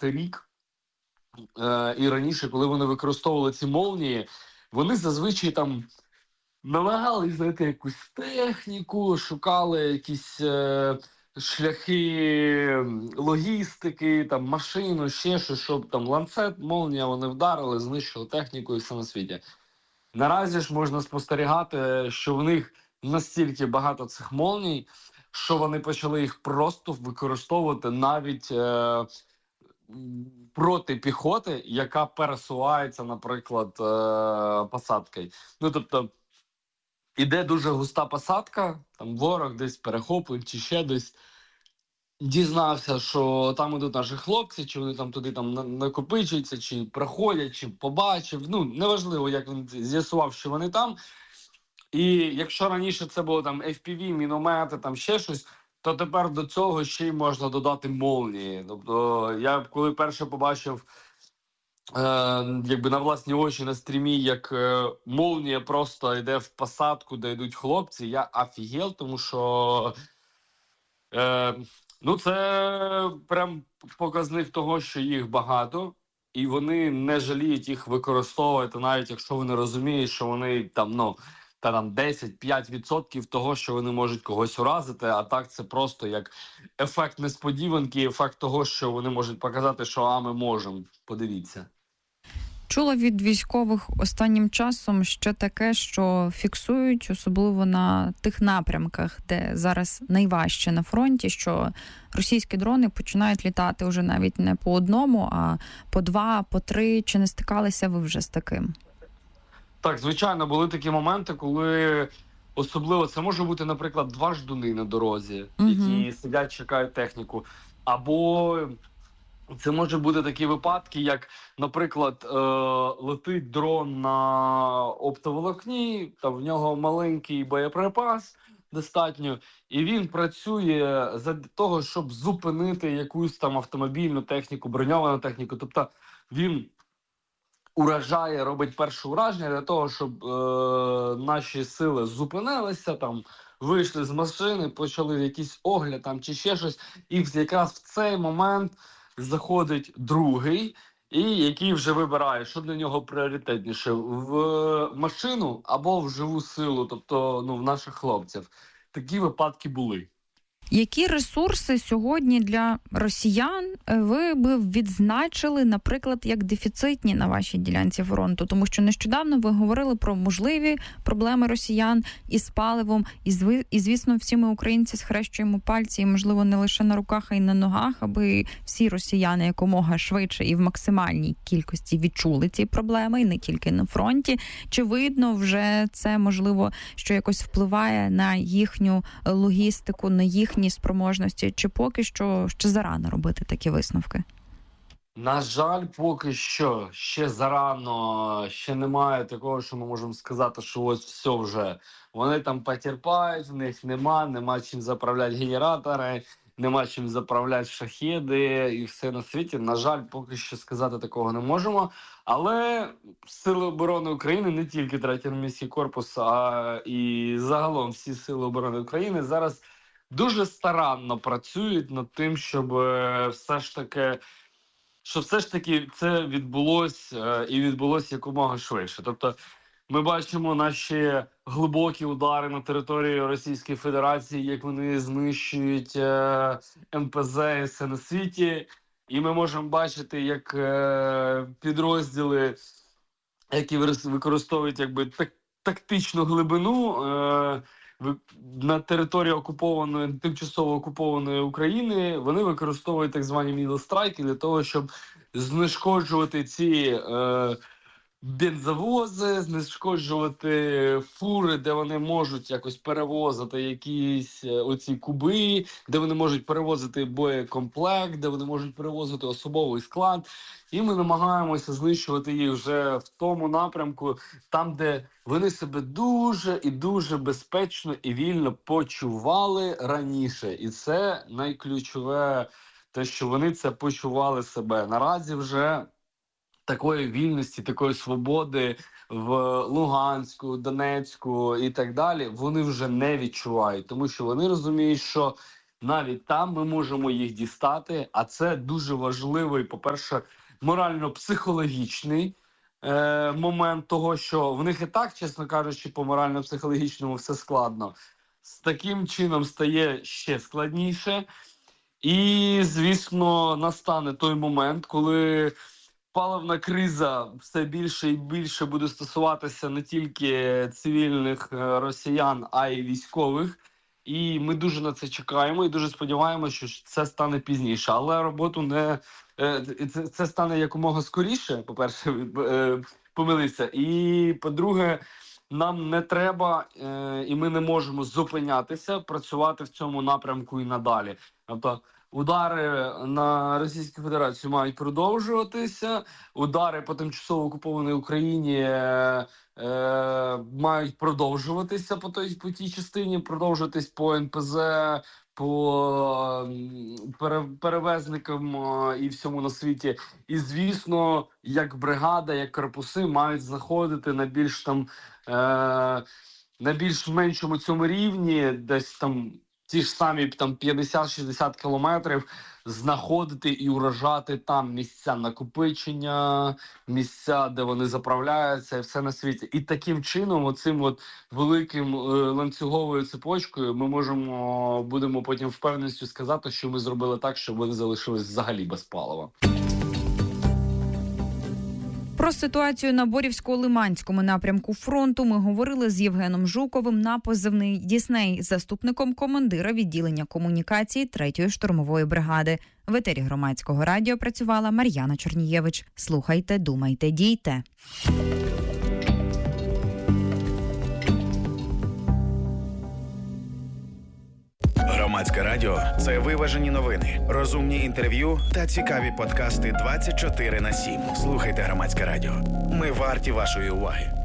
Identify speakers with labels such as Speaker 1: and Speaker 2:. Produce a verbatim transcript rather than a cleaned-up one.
Speaker 1: четвертий рік. Е, і раніше, коли вони використовували ці молнії, вони зазвичай там намагались знайти якусь техніку, шукали якісь е, шляхи логістики, там машину, ще щось, щоб там ланцет, молнія, вони вдарили, знищили техніку і все на світі. Наразі ж можна спостерігати, що в них настільки багато цих молній, що вони почали їх просто використовувати навіть е, проти піхоти, яка пересувається, наприклад, е, посадкою. Ну, тобто, іде дуже густа посадка, там ворог десь перехоплив чи ще десь, дізнався, що там ідуть наші хлопці, чи вони там туди там накопичуються, чи проходять, чи побачив. Ну, неважливо, як він з'ясував, що вони там. І якщо раніше це було там еф пі ві, міномети, там ще щось, то тепер до цього ще й можна додати молнії. Тобто я коли перше побачив е, якби на власні очі на стрімі, як е, молнія просто йде в посадку, де йдуть хлопці, я офігел, тому що е, ну це прям показник того, що їх багато, і вони не жаліють їх використовувати, навіть якщо вони розуміють, що вони там, ну, та там десять-п'ять відсотків того, що вони можуть когось уразити, а так це просто як ефект несподіванки, ефект того, що вони можуть показати, що а ми можемо. Подивіться.
Speaker 2: Чула від військових останнім часом ще таке, що фіксують, особливо на тих напрямках, де зараз найважче на фронті, що російські дрони починають літати вже навіть не по одному, а по два, по три. Чи не стикалися ви вже з таким?
Speaker 1: Так, звичайно, були такі моменти, коли особливо це може бути, наприклад, два ждуни на дорозі, угу. які сидять, чекають техніку. Або це може бути такі випадки, як, наприклад, е- летить дрон на оптоволокні, там в нього маленький боєприпас достатньо, і він працює за того, щоб зупинити якусь там автомобільну техніку, броньовану техніку. Тобто він уражає, робить перше ураження для того, щоб е, наші сили зупинилися, там, вийшли з машини, почали якийсь огляд там, чи ще щось, і якраз в цей момент заходить другий, і який вже вибирає, що для нього пріоритетніше, в машину або в живу силу, тобто ну, в наших хлопців. Такі випадки були.
Speaker 2: Які ресурси сьогодні для росіян ви би відзначили, наприклад, як дефіцитні на вашій ділянці фронту? Тому що нещодавно ви говорили про можливі проблеми росіян із паливом, і, зв... і звісно, всі ми, українці, схрещуємо пальці, і, можливо, не лише на руках, а й на ногах, аби всі росіяни якомога швидше і в максимальній кількості відчули ці проблеми, і не тільки на фронті. Чи видно вже це, можливо, що якось впливає на їхню логістику, на їхні спроможності, чи поки що ще зарано робити такі висновки?
Speaker 1: На жаль, поки що ще зарано, ще немає такого, що ми можемо сказати, що ось все вже. Вони там потерпають, в них нема, нема чим заправляти генератори, нема чим заправляти шахеди і все на світі. На жаль, поки що сказати такого не можемо. Але Сили оборони України, не тільки третій армійський корпус, а і загалом всі Сили оборони України зараз дуже старанно працюють над тим, щоб е, все ж таки, щоб все ж таки це відбулось е, і відбулось якомога швидше. Тобто ми бачимо наші глибокі удари на території Російської Федерації, як вони знищують е, ем пе зет і все на світі. І ми можемо бачити, як е, підрозділи, які використовують якби так, тактичну глибину, е, на території окупованої, тимчасово окупованої України, вони використовують так звані мідл-страйки для того, щоб знешкоджувати ці е, бензовози, знешкоджувати фури, де вони можуть якось перевозити якісь оці куби, де вони можуть перевозити боєкомплект, де вони можуть перевозити особовий склад. І ми намагаємося знищувати їх вже в тому напрямку, там, де вони себе дуже і дуже безпечно і вільно почували раніше. І це найключове, те, що вони це почували себе. Наразі вже такої вільності, такої свободи в Луганську, Донецьку і так далі вони вже не відчувають, тому що вони розуміють, що навіть там ми можемо їх дістати, а це дуже важливий, по-перше, морально-психологічний е, момент того, що в них і так, чесно кажучи, по морально-психологічному все складно. З таким чином стає ще складніше. І, звісно, настане той момент, коли паливна криза все більше і більше буде стосуватися не тільки цивільних росіян, а й військових. І ми дуже на це чекаємо і дуже сподіваємося, що це стане пізніше. Але роботу не це, це стане якомога скоріше, по-перше, помилився. І, по-друге, нам не треба і ми не можемо зупинятися, працювати в цьому напрямку і надалі. Тобто удари на Російську Федерацію мають продовжуватися, удари по тимчасово окупованій Україні е, е, мають продовжуватися по той по тій частині, продовжуватись по ен пе зе, по пере, перевезникам і всьому на світі. І, звісно, як бригада, як корпуси мають знаходити на більш там е, на більш меншому цьому рівні, десь там ті ж самі там п'ятдесят-шістдесят кілометрів, знаходити і уражати там місця накопичення, місця, де вони заправляються, і все на світі. І таким чином, оцим от великим е, ланцюговою цепочкою, ми можемо, будемо потім впевненістю сказати, що ми зробили так, щоб вони залишились взагалі без палива.
Speaker 2: Про ситуацію на Борівсько-Лиманському напрямку фронту ми говорили з Євгеном Жуковим на позивний «Дісней», заступником командира відділення комунікації третьої штурмової бригади. В етері Громадського радіо працювала Мар'яна Чорнієвич. Слухайте, думайте, дійте.
Speaker 3: Громадське радіо – це виважені новини, розумні інтерв'ю та цікаві подкасти двадцять чотири на сім. Слухайте Громадське радіо. Ми варті вашої уваги.